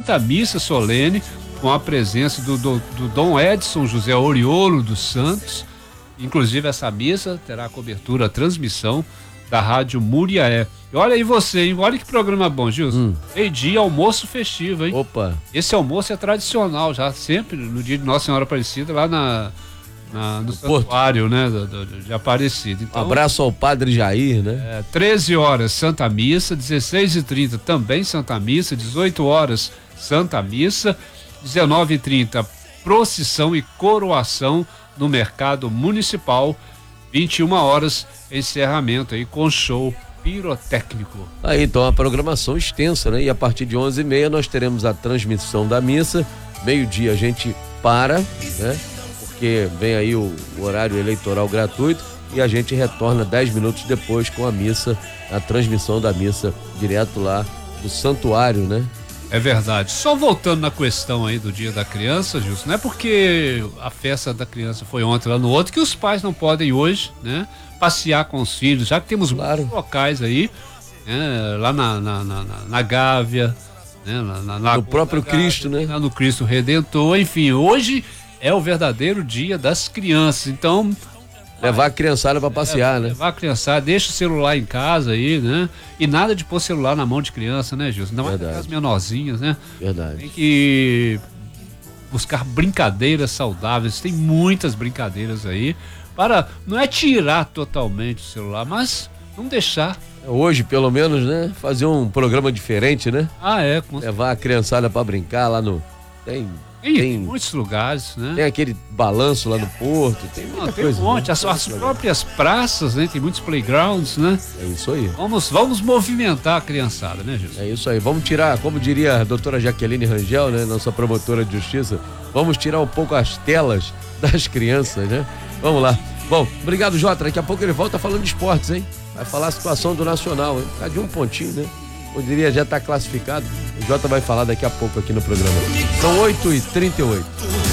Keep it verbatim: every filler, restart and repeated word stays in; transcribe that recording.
Santa Missa Solene, com a presença do, do, do Dom Edson José Oriolo dos Santos. Inclusive essa missa terá cobertura, a transmissão da Rádio Muriaé. E olha aí você, hein? Olha que programa bom, Gilson. Hum. Meio-dia, almoço festivo, hein? Opa! Esse almoço é tradicional já, sempre no dia de Nossa Senhora Aparecida, lá na, na, no, no santuário, né, do, do, de Aparecida. Então, um abraço ao Padre Jair, né? É, treze horas, Santa Missa, dezesseis e trinta também Santa Missa, dezoito horas, Santa Missa, dezenove e trinta procissão e coroação no Mercado Municipal, vinte e uma horas, encerramento aí com show pirotécnico. Aí então a programação extensa, né? E a partir de onze e meia nós teremos a transmissão da missa, meio-dia a gente para, né? Porque vem aí o, o horário eleitoral gratuito e a gente retorna dez minutos depois com a missa, a transmissão da missa direto lá do santuário, né? É verdade. Só voltando na questão aí do Dia da Criança, Gilson, não é porque a festa da criança foi ontem lá no outro que os pais não podem hoje, né, passear com os filhos, já que temos claro. muitos locais aí, né, lá na, na, na, na Gávea, né, na, na, no próprio Gávea, Cristo, né? Lá no Cristo Redentor, enfim, hoje é o verdadeiro Dia das Crianças, então... Levar a criançada pra passear, é, né? Levar a criançada, deixa o celular em casa aí, né? E nada de pôr celular na mão de criança, né, Gilson? Ainda mais as menorzinhas, né? Verdade. Tem que buscar brincadeiras saudáveis, tem muitas brincadeiras aí, para, não é tirar totalmente o celular, mas não deixar. Hoje, pelo menos, né? Fazer um programa diferente, né? Ah, é. Com... Levar a criançada pra brincar lá no... Tem... Tem, tem muitos lugares, né? Tem aquele balanço lá no porto, tem muita Não, tem coisa. um monte, né? as, as próprias praças, né? Tem muitos playgrounds, né? É isso aí. Vamos, vamos movimentar a criançada, né, Jesus? É isso aí, vamos tirar, como diria a doutora Jaqueline Rangel, né? Nossa promotora de justiça, vamos tirar um pouco as telas das crianças, né? Vamos lá. Bom, obrigado, Jota, daqui a pouco ele volta falando de esportes, hein? Vai falar a situação do Nacional, hein? Tá de um pontinho, né? Poderia já estar classificado. O Jota vai falar daqui a pouco aqui no programa. São oito e trinta e oito.